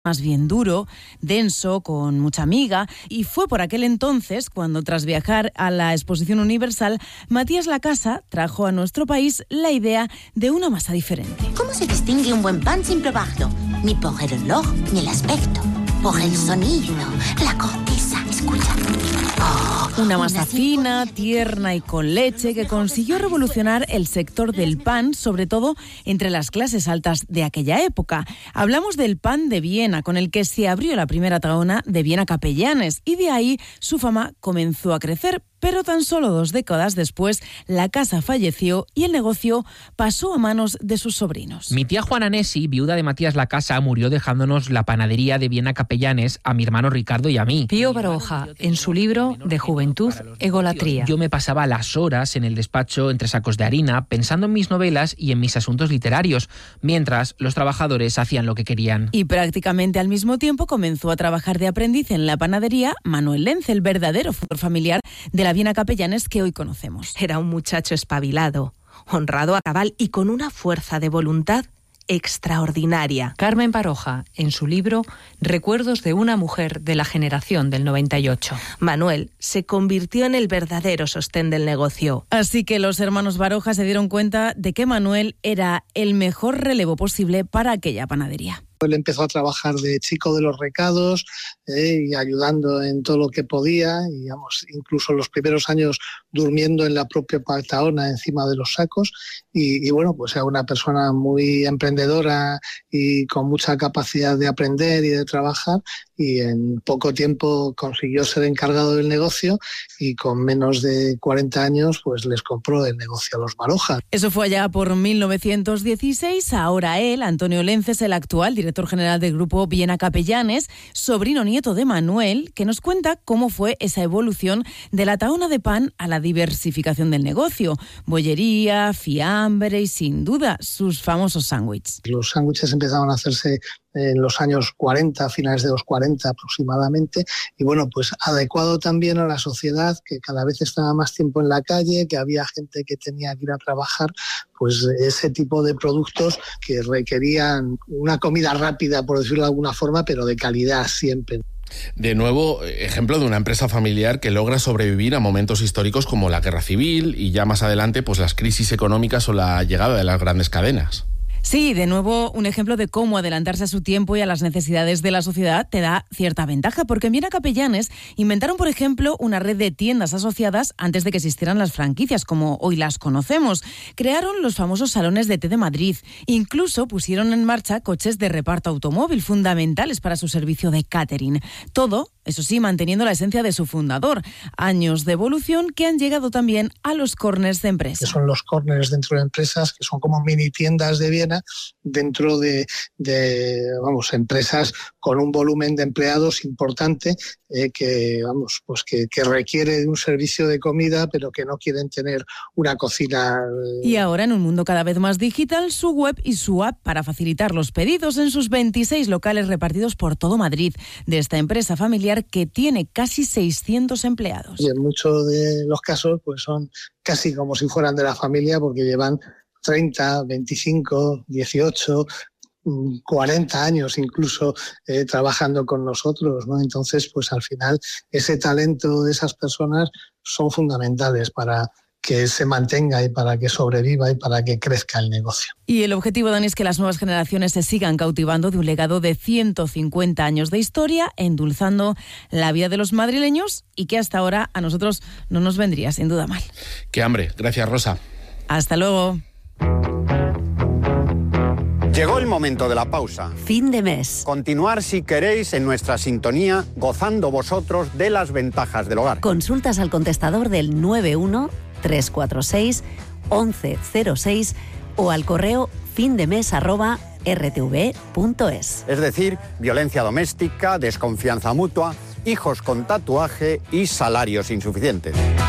más bien duro, denso, con mucha miga, y fue por aquel entonces cuando, tras viajar a la Exposición Universal, Matías Lacasa trajo a nuestro país la idea de una masa diferente. ¿Cómo se distingue un buen pan sin probarlo? Ni por el olor, ni el aspecto, por el sonido, la corteza, escucha. Una masa fina, tierna y con leche que consiguió revolucionar el sector del pan, sobre todo entre las clases altas de aquella época. Hablamos del pan de Viena, con el que se abrió la primera tahona de Viena Capellanes, y de ahí su fama comenzó a crecer. Pero tan solo 2 décadas después, Lacasa falleció y el negocio pasó a manos de sus sobrinos. Mi tía Juana Nessi, viuda de Matías Lacasa, murió dejándonos la panadería de Viena Capellanes a mi hermano Ricardo y a mí. Pío Baroja, en su libro de juventud, Egolatría. Yo me pasaba las horas en el despacho entre sacos de harina, pensando en mis novelas y en mis asuntos literarios, mientras los trabajadores hacían lo que querían. Y prácticamente al mismo tiempo comenzó a trabajar de aprendiz en la panadería Manuel Lence, el verdadero fundador familiar de la Viena Capellanes que hoy conocemos. Era un muchacho espabilado, honrado a cabal y con una fuerza de voluntad extraordinaria. Carmen Baroja, en su libro Recuerdos de una mujer de la generación del 98. Manuel se convirtió en el verdadero sostén del negocio. Así que los hermanos Baroja se dieron cuenta de que Manuel era el mejor relevo posible para aquella panadería. Él empezó a trabajar de chico de los recados y ayudando en todo lo que podía, y incluso los primeros años durmiendo en la propia tahona encima de los sacos, y bueno, pues era una persona muy emprendedora y con mucha capacidad de aprender y de trabajar, y en poco tiempo consiguió ser encargado del negocio y con menos de 40 años pues les compró el negocio a los Baroja. Eso fue allá por 1916. Ahora él, Antonio Lence, es el actual director general del grupo Viena Capellanes, sobrino nieto de Manuel, que nos cuenta cómo fue esa evolución de la tahona de pan a la diversificación del negocio. Bollería, fiambre y, sin duda, sus famosos sándwiches. Los sándwiches empezaron a hacerse en los años 40, finales de los 40 aproximadamente, y bueno, pues adecuado también a la sociedad, que cada vez estaba más tiempo en la calle, que había gente que tenía que ir a trabajar, pues ese tipo de productos que requerían una comida rápida, por decirlo de alguna forma, pero de calidad siempre. De nuevo, ejemplo de una empresa familiar que logra sobrevivir a momentos históricos como la Guerra Civil y ya más adelante pues las crisis económicas o la llegada de las grandes cadenas. Sí, de nuevo un ejemplo de cómo adelantarse a su tiempo y a las necesidades de la sociedad te da cierta ventaja, porque en Viena Capellanes inventaron, por ejemplo, una red de tiendas asociadas antes de que existieran las franquicias como hoy las conocemos. Crearon los famosos salones de té de Madrid, incluso pusieron en marcha coches de reparto automóvil fundamentales para su servicio de catering. Todo, eso sí, manteniendo la esencia de su fundador. Años de evolución que han llegado también a los corners de empresas. Que son los corners dentro de empresas, que son como mini tiendas de Viena dentro de empresas con un volumen de empleados importante, que requiere de un servicio de comida, pero que no quieren tener una cocina. Y ahora, en un mundo cada vez más digital, su web y su app para facilitar los pedidos en sus 26 locales repartidos por todo Madrid, de esta empresa familiar que tiene casi 600 empleados. Y en muchos de los casos pues son casi como si fueran de la familia, porque llevan 30, 25, 18, 40 años incluso trabajando con nosotros, ¿no? Entonces, pues al final ese talento de esas personas son fundamentales para que se mantenga y para que sobreviva y para que crezca el negocio. Y el objetivo, Dani, es que las nuevas generaciones se sigan cautivando de un legado de 150 años de historia, endulzando la vida de los madrileños, y que hasta ahora a nosotros no nos vendría sin duda mal. ¡Qué hambre! Gracias, Rosa. Hasta luego. Llegó el momento de la pausa. Fin de mes. Continuar, si queréis, en nuestra sintonía, gozando vosotros de las ventajas del hogar. Consultas al contestador del 91-346-1106 o al correo findemes@rtv.es. Es decir, violencia doméstica, desconfianza mutua, hijos con tatuaje y salarios insuficientes.